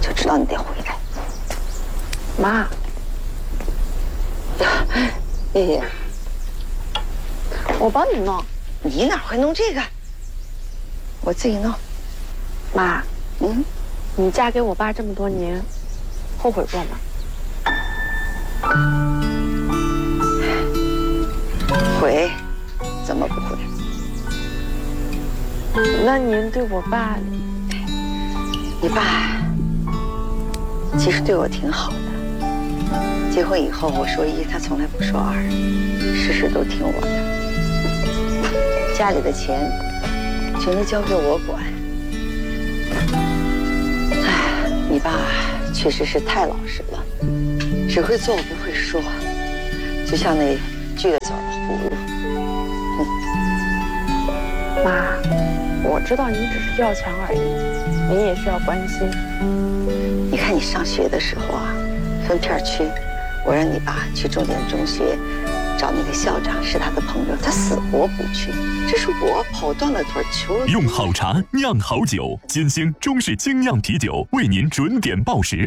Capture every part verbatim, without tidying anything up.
就知道你得回来。 妈， 叶叶， 我帮你弄。 你哪会弄这个？我自己弄。 妈， 嗯， 你嫁给我爸这么多年，后悔过吗？ 悔，怎么不悔？ 那您对我爸， 你爸其实对我挺好的。结婚以后，我说一，他从来不说二，事事都听我的。家里的钱全都交给我管。哎，你爸确实是太老实了，只会做不会说，就像那锯了枣的葫芦。嗯， 妈，我知道你只是要强而已，您也需要关心。 你看你上学的时候啊，分片区，我让你爸去重点中学找那个校长是他的朋友，他死活不去。这是我跑断了腿求。 用好茶酿好酒，金星中式精酿啤酒为您准点报时。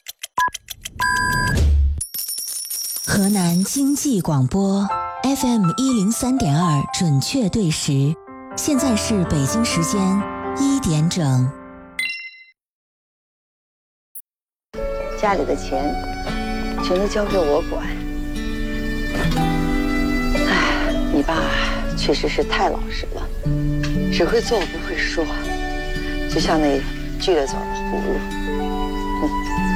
河南经济广播 F M 一零三点二准确对时，现在是北京时间一点整。 家里的钱全都交给我管。哎，你爸确实是太老实了，只会做不会说，就像那锯了枣的葫芦。嗯，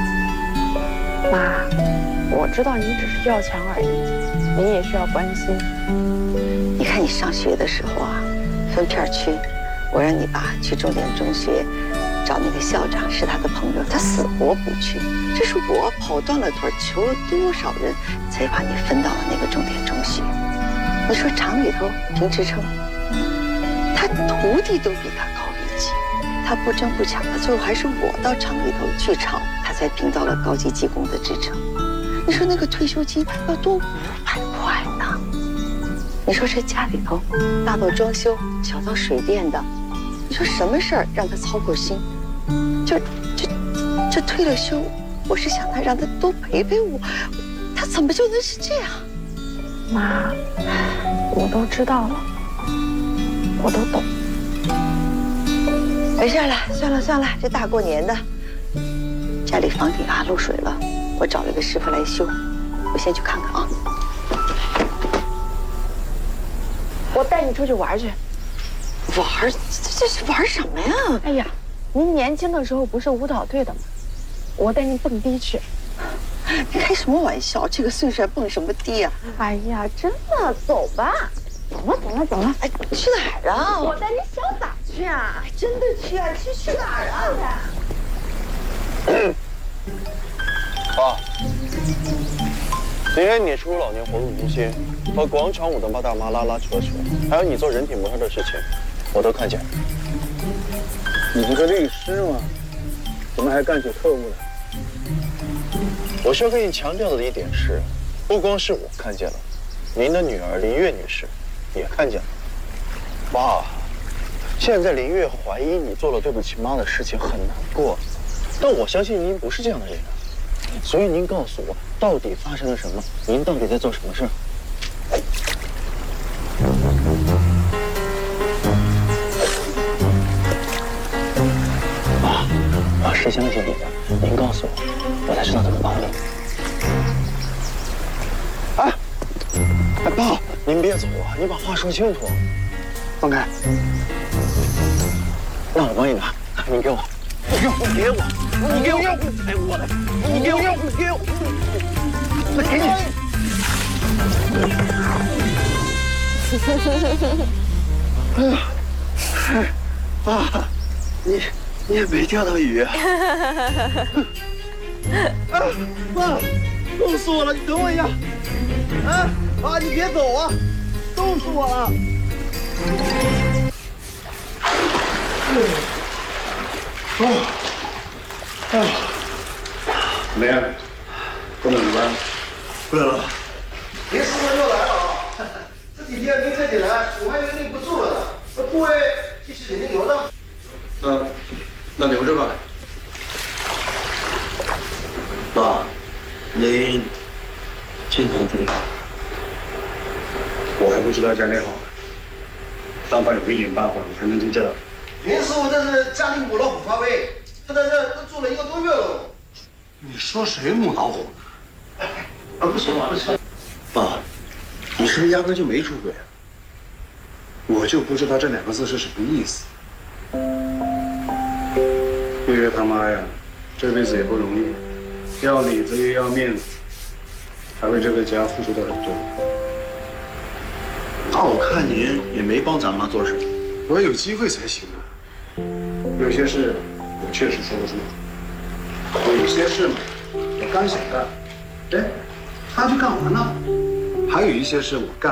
妈，我知道你只是要强而已，您也需要关心。 你看你上学的时候啊，分片区，我让你爸去重点中学找那个校长是他的朋友，他死活不去。这是我跑断了腿求了多少人才把你分到了那个重点中学。你说厂里头评职称，他徒弟都比他高一级，他不争不抢的，最后还是我到厂里头去吵，他才评到了高级技工的职称。你说那个退休金要多五百块呢？你说这家里头大到装修，小到水电的，你说什么事儿让他操过心？就就这退了休，我是想他让他多陪陪我，他怎么就能是这样？ 妈，我都知道了，我都懂。 没事了，算了算了，这大过年的，家里房顶啊漏水了，我找了个师傅来修，我先去看看啊。 我带你出去玩去。 玩？这这是玩什么呀？ 哎呀，您年轻的时候不是舞蹈队的吗？我带您蹦迪去。 你开什么玩笑？这个岁数还蹦什么迪呀？ 哎呀，真的，走吧。走了，走了，走了。 哎，去哪儿啊？ 我带你潇洒去啊！ 真的去啊？去去哪儿啊？ 爸，今天你出入老年活动中心和广场舞的大妈拉拉扯扯，还有你做人体模特的事情，我都看见了。 你不是律师吗？怎么还干起特务了？ 我需要跟你强调的一点是，不光是我看见了，您的女儿林月女士也看见了。爸，现在林月怀疑你做了对不起妈的事情，很难过。但我相信您不是这样的人，所以您告诉我，到底发生了什么？您到底在做什么事？爸，我是相信你的，您告诉我，我才知道怎么帮你。哎，哎，爸，您别走啊！你把话说清楚。放开。那我帮你拿，您给我。不要，不给我！你给我！哎，我的！你给我！不给我！我给你！哎呀，爸，你你也没钓到鱼啊！啊，爸，冻死我了！你等我一下。啊，爸，你别走啊！冻死我了！哦，啊， 怎么样？冻怎么办？ 不来了。 别说又来了啊！这几天没看起来，我还以为你不住了呢。那部位继续给您留着。嗯，那留着吧。 爸，你经常这样？ 我还不知道家里好呢，但凡有一点办法，我才能住这。 林师傅这是家里母老虎发威，他在这都住了一个多月了。 你说谁母老虎呢？ 啊，不行不行。 爸，你是不是压根就没出轨啊？我就不知道这两个字是什么意思。月月他妈呀，这辈子也不容易，要里子又要面子，还为这个家付出的很多。 那我看您也没帮咱妈做什么。 我有机会才行啊。有些事我确实说不出口，有些事嘛，我刚想干，哎，他就干完了。还有一些事我干。